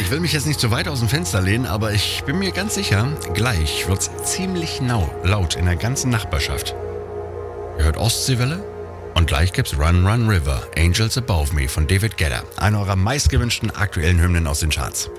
Ich will mich jetzt nicht zu weit aus dem Fenster lehnen, aber ich bin mir ganz sicher, gleich wird's ziemlich laut in der ganzen Nachbarschaft. Ihr hört Ostseewelle? Und gleich gibt's Run Run River, Angels Above Me von David Guetta, eine eurer meistgewünschten aktuellen Hymnen aus den Charts.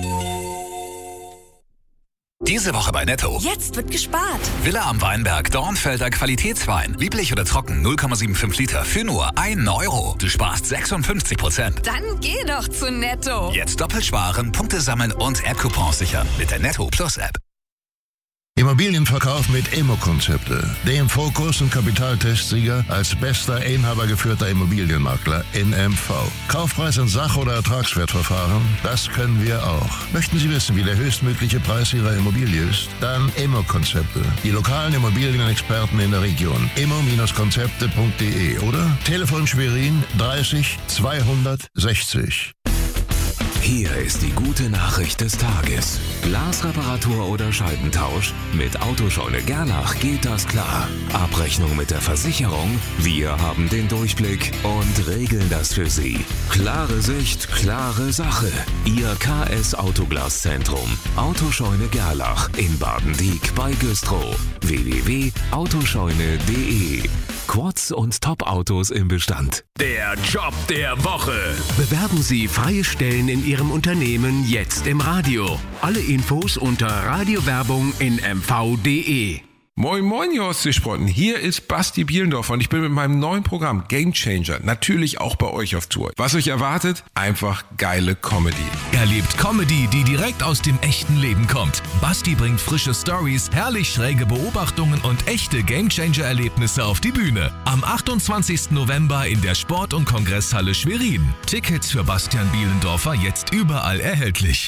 Diese Woche bei Netto. Jetzt wird gespart. Villa am Weinberg, Dornfelder Qualitätswein. Lieblich oder trocken, 0,75 Liter für nur 1 Euro. Du sparst 56%. Dann geh doch zu Netto. Jetzt doppelt sparen, Punkte sammeln und App-Coupons sichern mit der Netto Plus App. Immobilienverkauf mit Immo-Konzepte, dem Fokus- und Kapitaltestsieger als bester inhabergeführter Immobilienmakler in MV. Kaufpreis in Sach- oder Ertragswertverfahren, das können wir auch. Möchten Sie wissen, wie der höchstmögliche Preis Ihrer Immobilie ist? Dann Immo-Konzepte, die lokalen Immobilienexperten in der Region. immo-konzepte.de oder Telefon Schwerin 30 260. Hier ist die gute Nachricht des Tages. Glasreparatur oder Scheibentausch? Mit Autoscheune Gerlach geht das klar. Abrechnung mit der Versicherung? Wir haben den Durchblick und regeln das für Sie. Klare Sicht, klare Sache. Ihr KS Autoglaszentrum. Autoscheune Gerlach in Baden-Dieck bei Güstrow. www.autoscheune.de. Quads und Top-Autos im Bestand. Der Job der Woche. Bewerben Sie freie Stellen in Ihrem Unternehmen jetzt im Radio. Alle Infos unter Radiowerbung in mv.de. Moin moin, ihr Ostseesprotten. Hier ist Basti Bielendorf und ich bin mit meinem neuen Programm Game Changer natürlich auch bei euch auf Tour. Was euch erwartet? Einfach geile Comedy. Erlebt Comedy, die direkt aus dem echten Leben kommt. Basti bringt frische Stories, herrlich schräge Beobachtungen und echte Gamechanger-Erlebnisse auf die Bühne. Am 28. November in der Sport- und Kongresshalle Schwerin. Tickets für Bastian Bielendorfer jetzt überall erhältlich.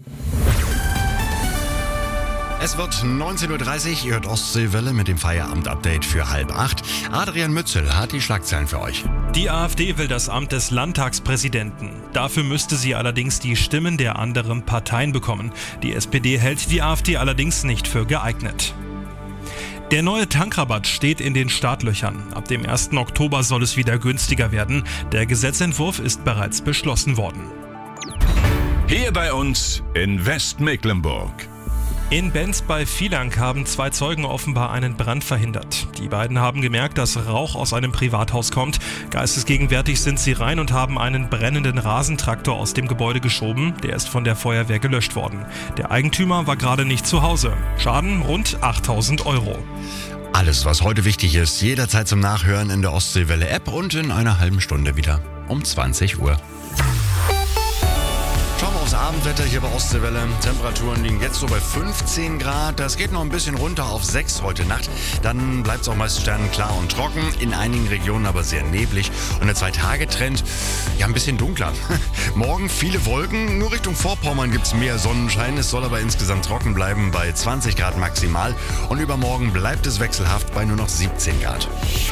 Es wird 19.30 Uhr, ihr hört Ostseewelle mit dem Feierabend-Update für 7:30. Adrian Mützel hat die Schlagzeilen für euch. Die AfD will das Amt des Landtagspräsidenten. Dafür müsste sie allerdings die Stimmen der anderen Parteien bekommen. Die SPD hält die AfD allerdings nicht für geeignet. Der neue Tankrabatt steht in den Startlöchern. Ab dem 1. Oktober soll es wieder günstiger werden. Der Gesetzentwurf ist bereits beschlossen worden. Hier bei uns in Westmecklenburg. In Benz bei Vielank haben 2 Zeugen offenbar einen Brand verhindert. Die beiden haben gemerkt, dass Rauch aus einem Privathaus kommt. Geistesgegenwärtig sind sie rein und haben einen brennenden Rasentraktor aus dem Gebäude geschoben. Der ist von der Feuerwehr gelöscht worden. Der Eigentümer war gerade nicht zu Hause. Schaden rund 8.000 Euro. Alles, was heute wichtig ist, jederzeit zum Nachhören in der Ostseewelle-App und in einer halben Stunde wieder um 20 Uhr. Schauen wir aufs Abendwetter hier bei Ostseewelle. Temperaturen liegen jetzt so bei 15 Grad. Das geht noch ein bisschen runter auf 6 heute Nacht. Dann bleibt es auch meist sternenklar und trocken. In einigen Regionen aber sehr neblig. Und der 2-Tage-Trend, ja, ein bisschen dunkler. Morgen viele Wolken. Nur Richtung Vorpommern gibt es mehr Sonnenschein. Es soll aber insgesamt trocken bleiben bei 20 Grad maximal. Und übermorgen bleibt es wechselhaft bei nur noch 17 Grad.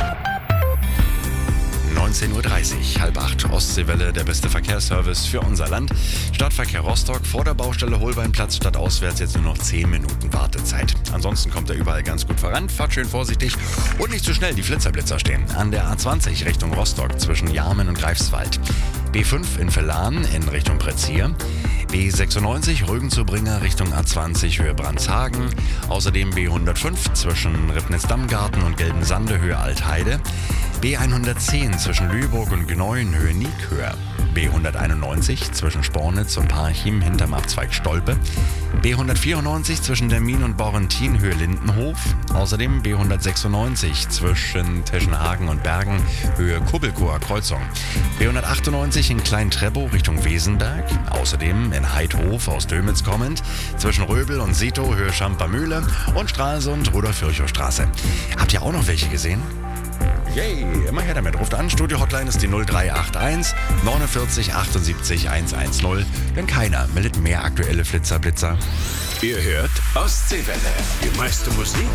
19.30 Uhr, 7:30, Ostseewelle, der beste Verkehrsservice für unser Land. Stadtverkehr Rostock, vor der Baustelle Holbeinplatz, stadtauswärts jetzt nur noch 10 Minuten Wartezeit. Ansonsten kommt er überall ganz gut voran, fahrt schön vorsichtig und nicht zu schnell, die Blitzer stehen. An der A20 Richtung Rostock zwischen Jarmen und Greifswald. B5 in Vellan in Richtung Prezier. B96 Rügen-zu-Bringer Richtung A20 Höhe Brandshagen. Außerdem B105 zwischen Ribnitz-Dammgarten und Geldensande Höhe Altheide. B110 zwischen Lüneburg und Gneuen Höhe Niekhöhe. B191 zwischen Spornitz und Parchim hinterm Abzweig Stolpe. B194 zwischen Dermin und Borrentin Höhe Lindenhof. Außerdem B196 zwischen Teschenhagen und Bergen Höhe Kubbelkower Kreuzung. B198 in Klein-Treppow Richtung Wesenberg. Außerdem in Heidhof aus Dömitz kommend zwischen Röbel und Sito Höhe Schampermühle und Stralsund Rudolf-Virchow-Straße. Habt ihr auch noch welche gesehen? Yay, immer her damit. Ruft an, Studio-Hotline ist die 0381 49 78 110. Denn keiner meldet mehr aktuelle Blitzer. Ihr hört Ostseewelle. Die meiste Musik